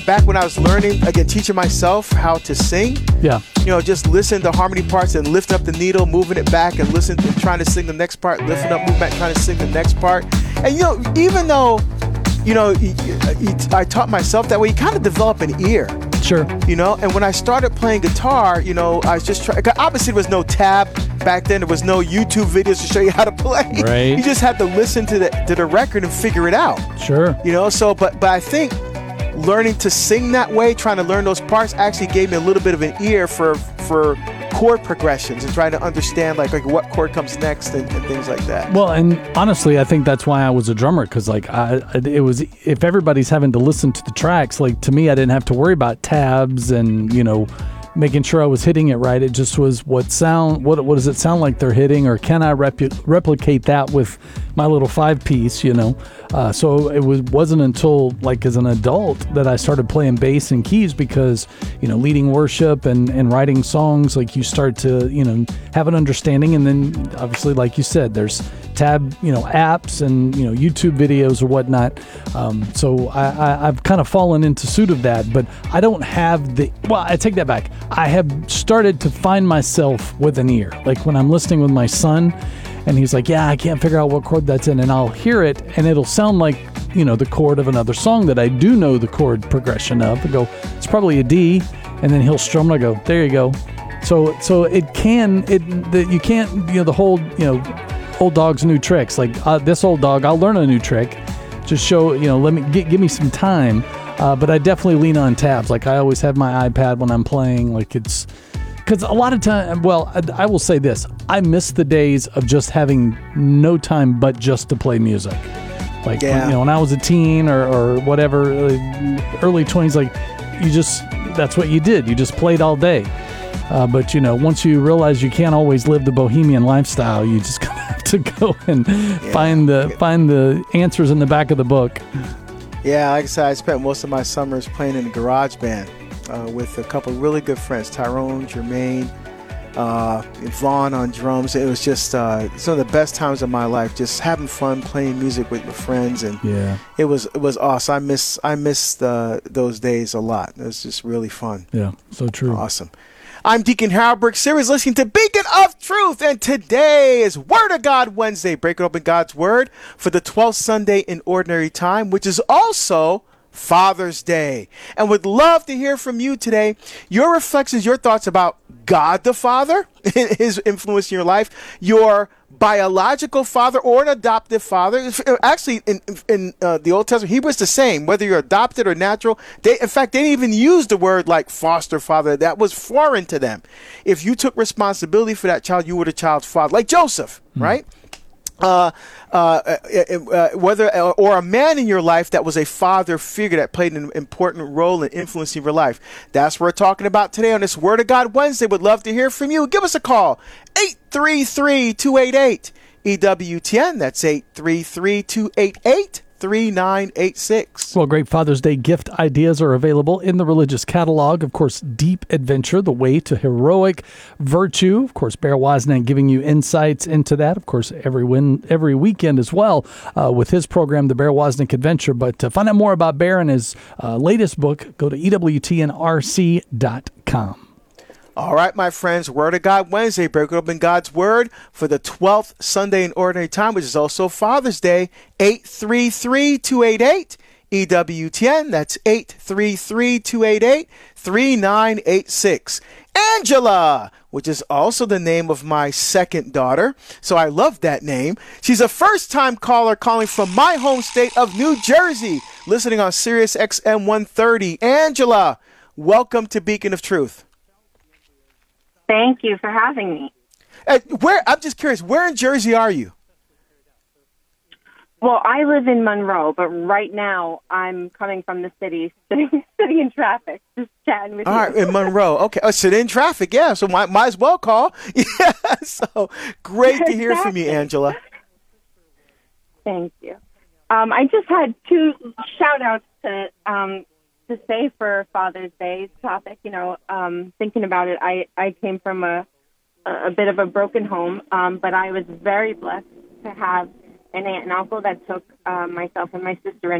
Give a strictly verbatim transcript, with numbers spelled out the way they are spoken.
back when I was learning, again, teaching myself how to sing. Yeah. You know, just listen to harmony parts and lift up the needle, moving it back, and listen to trying to sing the next part, lifting up, moving back, trying to sing the next part. And, you know, even though, you know, I taught myself that way, you kind of develop an ear. Sure. You know, and when I started playing guitar, you know, I was just trying, obviously there was no tab back then. There was no YouTube videos to show you how to play. Right. You just had to listen to the to the record and figure it out. Sure. You know, so, but, but I think learning to sing that way, trying to learn those parts actually gave me a little bit of an ear for, for chord progressions and trying to understand like, like what chord comes next and, and things like that. Well, and honestly, I think that's why I was a drummer, because like I, it was, if everybody's having to listen to the tracks, like to me, I didn't have to worry about tabs and, you know, making sure I was hitting it right. It just was what sound, what what does it sound like they're hitting, or can I repu- replicate that with my little five piece, you know? Uh, so it was, wasn't until like as an adult that I started playing bass and keys, because, you know, leading worship and, and writing songs, like you start to, you know, have an understanding. And then obviously, like you said, there's tab, you know, apps and, you know, YouTube videos or whatnot. Um, so I, I, I've kind of fallen into suit of that, but I don't have the, well, I take that back. I have started to find myself with an ear. Like when I'm listening with my son and he's like, yeah, I can't figure out what chord that's in. And I'll hear it and it'll sound like, you know, the chord of another song that I do know the chord progression of. I go, it's probably a D. And then he'll strum and I go, there you go. So, so it can, it, the, you can't, you know, the whole, you know, old dog's new tricks. Like uh, this old dog, I'll learn a new trick. Just show, you know, let me, g- give me some time. Uh, but I definitely lean on tabs. Like I always have my iPad when I'm playing. Like it's, because a lot of time, well, I, I will say this. I miss the days of just having no time but just to play music. Like, yeah. when, you know, when I was a teen or, or whatever, uh, early twenties, like you just, that's what you did. You just played all day. Uh, but, you know, once you realize you can't always live the bohemian lifestyle, you just kind of have to go and yeah. find the find the answers in the back of the book. Yeah, like I said, I spent most of my summers playing in a garage band uh, with a couple really good friends, Tyrone, Jermaine, uh, Vaughn on drums. It was just uh, some of the best times of my life, just having fun playing music with my friends, and yeah, it was it was awesome. I miss I miss uh, those days a lot. It was just really fun. Yeah, so true. Awesome. I'm Deacon Harold Brick Series, listening to Beacon of Truth, and today is Word of God Wednesday, breaking open God's Word for the twelfth Sunday in Ordinary Time, which is also Father's Day. And would love to hear from you today, your reflections, your thoughts about God the Father, his influence in your life, your biological father or an adoptive father. Actually, in, in uh, the Old Testament, Hebrew is the same, whether you're adopted or natural. They, in fact, they didn't even use the word like foster father. That was foreign to them. If you took responsibility for that child, you were the child's father, like Joseph, mm. right? Uh, uh, uh, uh, whether uh, or a man in your life that was a father figure that played an important role in influencing your life. That's what we're talking about today on this Word of God Wednesday. Would love to hear from you. Give us a call, eight three three, two eight eight, E W T N. That's eight three three, two eight eight, three nine eight six. Well, great Father's Day gift ideas are available in the religious catalog. Of course, Deep Adventure, the way to heroic virtue. Of course, Bear Wozniak giving you insights into that. Of course, every win, every weekend as well uh, with his program, the Bear Wozniak Adventure. But to find out more about Bear and his uh, latest book, go to E W T N R C dot com. All right, my friends, Word of God Wednesday, breaking open God's Word for the twelfth Sunday in Ordinary Time, which is also Father's Day, eight three three, two eight eight, E W T N. That's eight three three, two eight eight, three nine eight six. Angela, which is also the name of my second daughter, so I love that name. She's a first-time caller calling from my home state of New Jersey, listening on Sirius X M one thirty. Angela, welcome to Beacon of Truth. Thank you for having me. Uh, where I'm just curious, where in Jersey are you? Well, I live in Monroe, but right now I'm coming from the city, sitting, sitting in traffic, just chatting with All you. All right, in Monroe. Okay, oh, sit in traffic, yeah, so might, might as well call. Yeah, so great to hear from you, Angela. Thank you. Um, I just had two shout-outs to um, to say for Father's Day topic. You know, um, thinking about it, I, I came from a, a bit of a broken home, um, but I was very blessed to have an aunt and uncle that took uh, myself and my sister